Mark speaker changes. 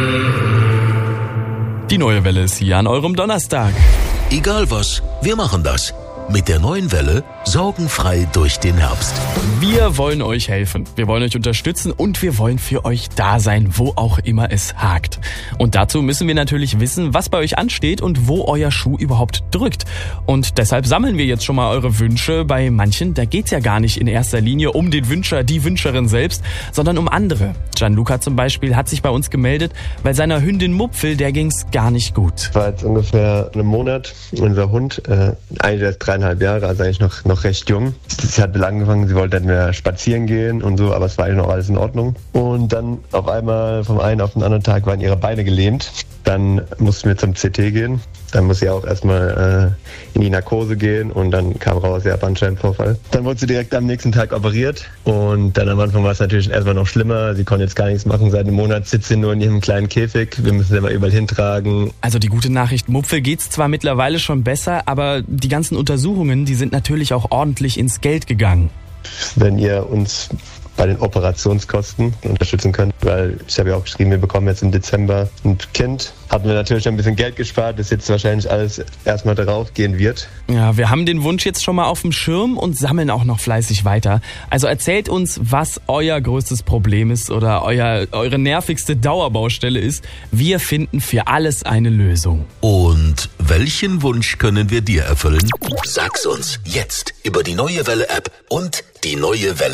Speaker 1: Die neue Welle ist hier an eurem Donnerstag.
Speaker 2: Egal was, wir machen das. Mit der neuen Welle sorgenfrei durch den Herbst.
Speaker 1: Wir wollen euch helfen, wir wollen euch unterstützen und wir wollen für euch da sein, wo auch immer es hakt. Und dazu müssen wir natürlich wissen, was bei euch ansteht und wo euer Schuh überhaupt drückt. Und deshalb sammeln wir jetzt schon mal eure Wünsche. Bei manchen, da geht's ja gar nicht in erster Linie um den Wünscher, die Wünscherin selbst, sondern um andere. Gianluca zum Beispiel hat sich bei uns gemeldet, weil seiner Hündin Mupfel, der ging's gar nicht gut.
Speaker 3: War jetzt ungefähr einen Monat. Unser Hund, eigentlich der ist 3,5 Jahre, also eigentlich noch recht jung. Sie hat angefangen, sie wollte nicht mehr spazieren gehen und so, aber es war eigentlich noch alles in Ordnung. Und dann auf einmal vom einen auf den anderen Tag waren ihre Beine gelähmt. Dann mussten wir zum CT gehen. Dann muss sie auch erstmal in die Narkose gehen und dann kam raus, ja, Bandscheibenvorfall. Dann wurde sie direkt am nächsten Tag operiert und dann am Anfang war es natürlich erstmal noch schlimmer. Sie konnte jetzt gar nichts machen. Seit einem Monat sitzt sie nur in ihrem kleinen Käfig. Wir müssen sie immer überall hintragen.
Speaker 1: Also die gute Nachricht, Mupfel geht's zwar mittlerweile schon besser, aber die ganzen Untersuchungen, die sind natürlich auch ordentlich ins Geld gegangen.
Speaker 3: Wenn ihr uns bei den Operationskosten unterstützen könnt, weil ich habe ja auch geschrieben, wir bekommen jetzt im Dezember ein Kind. Hatten wir natürlich ein bisschen Geld gespart, das jetzt wahrscheinlich alles erstmal darauf gehen wird.
Speaker 1: Ja, wir haben den Wunsch jetzt schon mal auf dem Schirm und sammeln auch noch fleißig weiter. Also erzählt uns, was euer größtes Problem ist oder eure nervigste Dauerbaustelle ist. Wir finden für alles eine Lösung.
Speaker 2: Und welchen Wunsch können wir dir erfüllen? Sag's uns jetzt über die neue Welle App und die neue Welle